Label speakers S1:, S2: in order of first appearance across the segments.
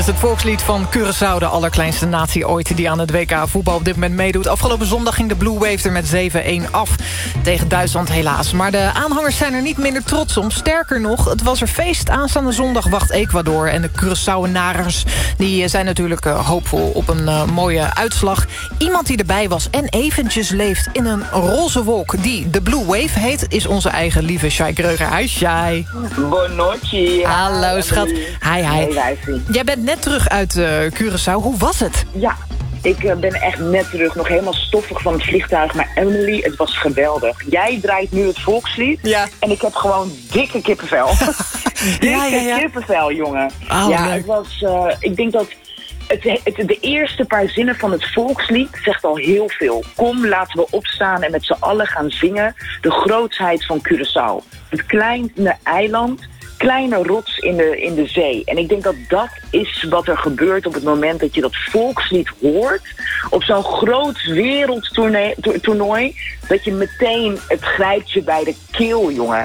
S1: Het volkslied van Curaçao, de allerkleinste natie ooit die aan het WK voetbal op dit moment meedoet. Afgelopen zondag ging de Blue Wave er met 7-1 af. Tegen Duitsland helaas. Maar de aanhangers zijn er niet minder trots om. Sterker nog, het was er feest. Aanstaande zondag wacht Ecuador. En de Curaçaoenaren die zijn natuurlijk hoopvol op een mooie uitslag. Iemand die erbij was en eventjes leeft in een roze wolk die de Blue Wave heet, is onze eigen lieve Shai Kreuger. Hi Shai.
S2: Buonanotte.
S1: Hallo schat. Hi.
S2: Hey,
S1: jij bent net terug uit Curaçao. Hoe was het?
S2: Ja, ik ben echt net terug. Nog helemaal stoffig van het vliegtuig. Maar Emily, het was geweldig. Jij draait nu het volkslied.
S1: Ja.
S2: En ik heb gewoon dikke kippenvel. dikke kippenvel, jongen.
S1: Oh,
S2: ja,
S1: leuk.
S2: het was... ik denk dat... de eerste paar zinnen van het volkslied zegt al heel veel. Kom, laten we opstaan en met z'n allen gaan zingen. De grootsheid van Curaçao. Het kleine eiland, kleine rots in de zee. En ik denk dat dat is wat er gebeurt op het moment dat je dat volkslied hoort. Op zo'n groot wereldtoernooi. Dat je meteen, het grijpt je bij de keel, jongen.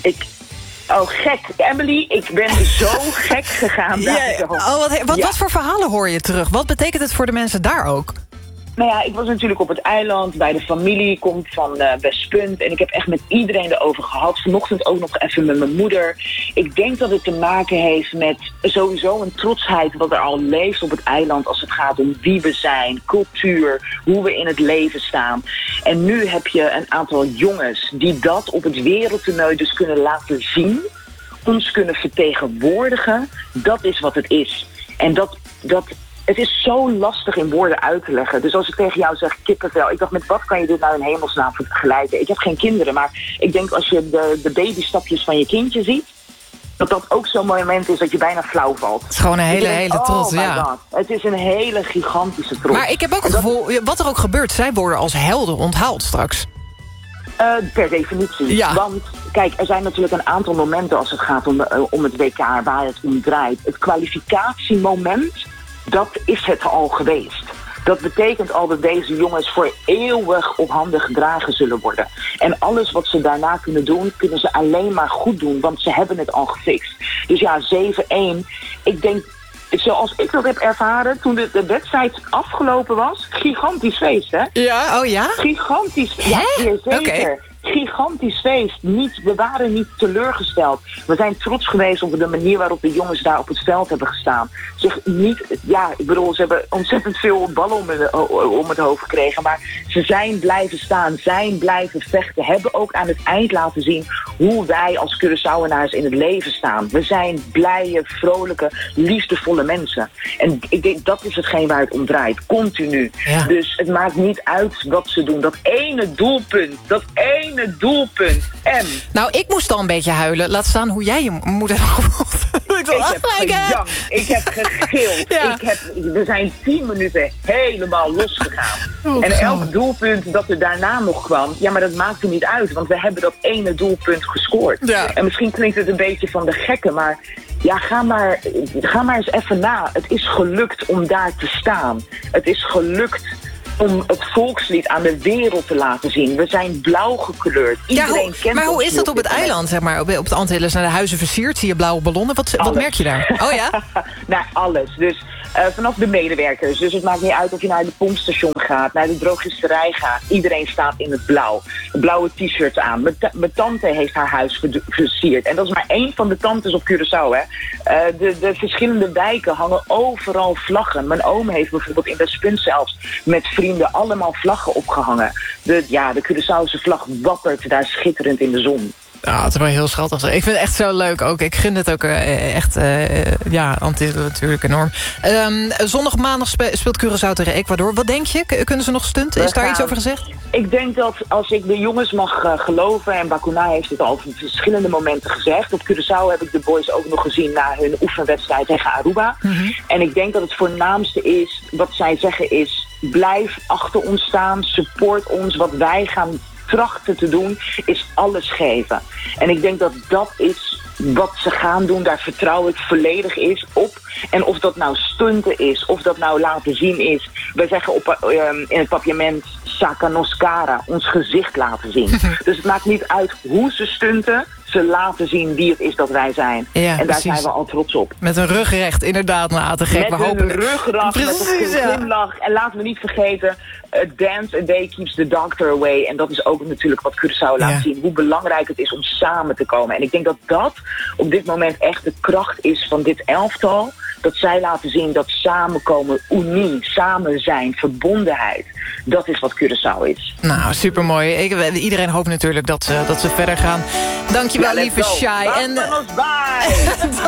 S2: Oh, gek. Emily, ik ben zo gek gegaan.
S1: Wat voor verhalen hoor je terug? Wat betekent het voor de mensen daar ook?
S2: Nou ja, ik was natuurlijk op het eiland bij de familie, komt van Westpunt. En ik heb echt met iedereen erover gehad. Vanochtend ook nog even met mijn moeder. Ik denk dat het te maken heeft met sowieso een trotsheid wat er al leeft op het eiland als het gaat om wie we zijn, cultuur, hoe we in het leven staan. En nu heb je een aantal jongens die dat op het wereldtoernooi dus kunnen laten zien, ons kunnen vertegenwoordigen. Dat is wat het is. En het is zo lastig in woorden uit te leggen. Dus als ik tegen jou zeg kippenvel, ik dacht, met wat kan je dit nou in hemelsnaam vergelijken? Ik heb geen kinderen, maar ik denk als je de babystapjes van je kindje ziet, dat ook zo'n moment is dat je bijna flauw valt.
S1: Het is gewoon een hele trots, ja.
S2: God. Het is een hele gigantische trots.
S1: Maar ik heb ook het gevoel, wat er ook gebeurt, zij worden als helden onthaald straks.
S2: Per definitie.
S1: Ja.
S2: Want kijk, er zijn natuurlijk een aantal momenten als het gaat om het WK waar het om draait. Het kwalificatiemoment, dat is het al geweest. Dat betekent al dat deze jongens voor eeuwig op handen gedragen zullen worden. En alles wat ze daarna kunnen doen, kunnen ze alleen maar goed doen, want ze hebben het al gefixt. Dus ja, 7-1. Ik denk, zoals ik dat heb ervaren toen de wedstrijd afgelopen was, gigantisch feest, hè?
S1: Ja, oh ja?
S2: Gigantisch, ja, zeker.
S1: Okay.
S2: Gigantisch feest. We waren niet teleurgesteld. We zijn trots geweest op de manier waarop de jongens daar op het veld hebben gestaan. Ze hebben ontzettend veel ballen om het hoofd gekregen. Maar ze zijn blijven staan, zijn blijven vechten. Hebben ook aan het eind laten zien hoe wij als Curaçaoenaars in het leven staan. We zijn blije, vrolijke, liefdevolle mensen. En ik denk, dat is hetgeen waar het om draait. Continu. Ja. Dus het maakt niet uit wat ze doen. Dat ene doelpunt. En
S1: nou, ik moest al een beetje huilen. Laat staan hoe jij je moeder gevoeld.
S2: Ik heb gegild. Ja. We zijn 10 minuten helemaal losgegaan. En elk doelpunt dat er daarna nog kwam, ja, maar dat maakte niet uit. Want we hebben dat ene doelpunt gescoord. Ja. En misschien klinkt het een beetje van de gekken, maar ja, ga maar eens even na. Het is gelukt om daar te staan. Het is gelukt om het volkslied aan de wereld te laten zien. We zijn blauw gekleurd. Iedereen kent
S1: maar hoe is dat op het eiland, zeg maar? Op de Antillen zijn de huizen versierd, zie je blauwe ballonnen. Wat merk je daar? Oh ja?
S2: Nou, alles. Dus vanaf de medewerkers. Dus het maakt niet uit of je naar het pompstation gaat, naar de drogisterij gaat. Iedereen staat in het blauw. Blauwe t-shirts aan. Mijn tante heeft haar huis versierd. En dat is maar één van de tantes op Curaçao, hè. De verschillende wijken hangen overal vlaggen. Mijn oom heeft bijvoorbeeld in Westpunt zelfs met vrienden allemaal vlaggen opgehangen. De Curaçaose vlag wappert daar schitterend in de zon.
S1: Ja, het is wel heel schattig. Ik vind het echt zo leuk ook. Ik gun het ook echt, Antillen natuurlijk enorm. Zondag, maandag speelt Curaçao tegen Ecuador. Wat denk je? Kunnen ze nog stunten? Is daar iets over gezegd?
S2: Ik denk dat als ik de jongens mag geloven, en Bakuna heeft het al op verschillende momenten gezegd. Op Curaçao heb ik de boys ook nog gezien na hun oefenwedstrijd tegen Aruba. Mm-hmm. En ik denk dat het voornaamste is, wat zij zeggen is, blijf achter ons staan, support ons. Wat wij gaan trachten te doen, is alles geven. En ik denk dat dat is wat ze gaan doen. Daar vertrouw ik volledig op. En of dat nou stunten is, of dat nou laten zien is. Wij zeggen in het papiament Saka nos cara, ons gezicht laten zien. Dus het maakt niet uit hoe ze stunten. ze laten zien wie het is dat wij zijn.
S1: Ja,
S2: en daar
S1: precies.
S2: zijn we al trots op.
S1: Met een rugrecht, inderdaad, te gek.
S2: Met
S1: we hopen
S2: een ruggracht,
S1: precies,
S2: met een glimlach. En laten we niet vergeten, dance a day keeps the doctor away. En dat is ook natuurlijk wat Curaçao laat zien. Hoe belangrijk het is om samen te komen. En ik denk dat dat op dit moment echt de kracht is van dit elftal. Dat zij laten zien dat samenkomen, unie, samen zijn, verbondenheid. Dat is wat Curaçao is.
S1: Nou, supermooi. Iedereen hoopt natuurlijk dat ze verder gaan. Dankjewel, lieve Shai.
S2: En